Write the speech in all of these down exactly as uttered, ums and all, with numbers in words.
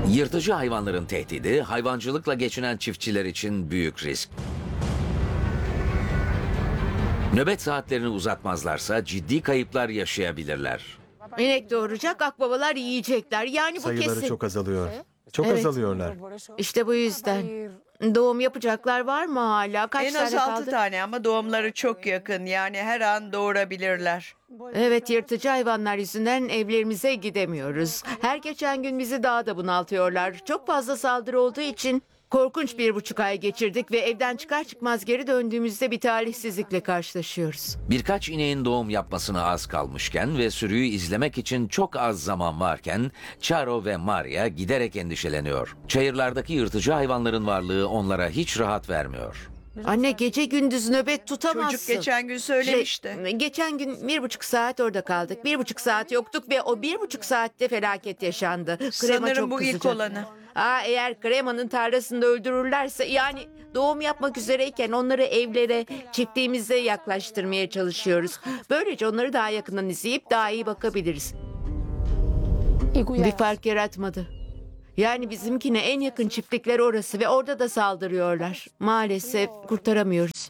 Yırtıcı hayvanların tehdidi, hayvancılıkla geçinen çiftçiler için büyük risk. Nöbet saatlerini uzatmazlarsa ciddi kayıplar yaşayabilirler. İnek doğuracak, akbabalar yiyecekler. Yani bu Sayıları kesin. çok azalıyor. Çok Evet. azalıyorlar. İşte bu yüzden. Doğum yapacaklar var mı hala? Kaç En tane az altı kaldı? tane ama doğumları çok yakın. Yani her an doğurabilirler. Evet, yırtıcı hayvanlar yüzünden evlerimize gidemiyoruz. Her geçen gün bizi daha da bunaltıyorlar. Çok fazla saldırı olduğu için korkunç bir buçuk ay geçirdik ve evden çıkar çıkmaz geri döndüğümüzde bir talihsizlikle karşılaşıyoruz. Birkaç ineğin doğum yapmasına az kalmışken ve sürüyü izlemek için çok az zaman varken Charo ve Maria giderek endişeleniyor. Çayırlardaki yırtıcı hayvanların varlığı onlara hiç rahat vermiyor. Anne, gece gündüz nöbet tutamazsın. Çocuk geçen gün söylemişti. Şey, geçen gün bir buçuk saat orada kaldık. Bir buçuk saat yoktuk ve o bir buçuk saatte felaket yaşandı. Krema Sanırım çok bu ilk kızacak. olanı. Aa, eğer Krema'nın tarlasında öldürürlerse, yani doğum yapmak üzereyken onları evlere, çiftliğimize yaklaştırmaya çalışıyoruz. Böylece onları daha yakından izleyip daha iyi bakabiliriz. Bir fark yaratmadı. Yani bizimkine en yakın çiftlikler orası ve orada da saldırıyorlar. Maalesef kurtaramıyoruz.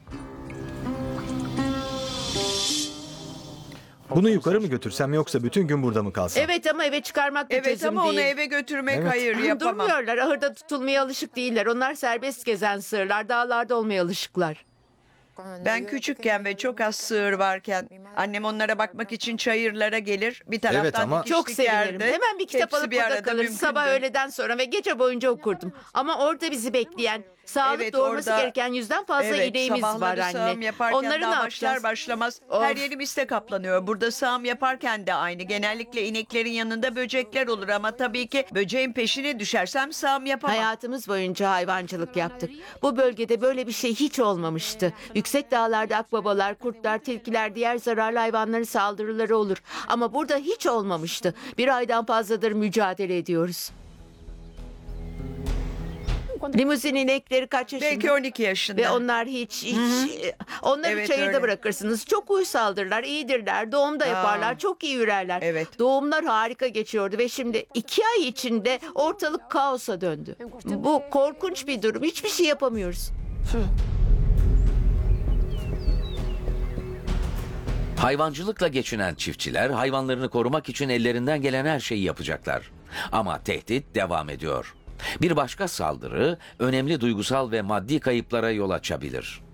Bunu yukarı mı götürsem yoksa bütün gün burada mı kalsam? Evet, ama eve çıkarmak da Evet çözüm ama onu değil. eve götürmek Evet. hayır yapamam. Durmuyorlar. Ahırda tutulmaya alışık değiller. Onlar serbest gezen sığırlar. Dağlarda olmaya alışıklar. Ben küçükken ve çok az sığır varken annem onlara bakmak için çayırlara gelir. Bir taraftan Evet ama- dikişlik Çok sevinirim. yerde. Hemen bir kitap Hepsi alıp bir burada arada kalır. mümkündü. Sabah öğleden sonra ve gece boyunca okurdum. Ama orada bizi bekleyen, sağlık Evet, doğurması orada- gereken yüzden fazla Evet, ineğimiz var sabahları anne. sağım yaparken Onları daha ne başlar yapacağız? başlamaz Of. her yerim iste kaplanıyor. Burada sağım yaparken de aynı. Genellikle ineklerin yanında böcekler olur ama tabii ki böceğin peşine düşersem sağım yapamam. Hayatımız boyunca hayvancılık yaptık. Bu bölgede böyle bir şey hiç olmamıştı. Yüksek dağlarda akbabalar, kurtlar, tilkiler, diğer zararlı hayvanların saldırıları olur. Ama burada hiç olmamıştı. Bir aydan fazladır mücadele ediyoruz. Limuzin inekleri kaç yaşında? Belki on iki yaşında. Ve onlar hiç, hiç onları Evet, çayırda öyle. bırakırsınız. Çok uysaldırlar, iyidirler, doğumda yaparlar, çok iyi ürerler. Evet. Doğumlar harika geçiyordu ve şimdi iki ay içinde ortalık kaosa döndü. Bu korkunç bir durum, hiçbir şey yapamıyoruz. Hayvancılıkla geçinen çiftçiler hayvanlarını korumak için ellerinden gelen her şeyi yapacaklar. Ama tehdit devam ediyor. Bir başka saldırı önemli duygusal ve maddi kayıplara yol açabilir.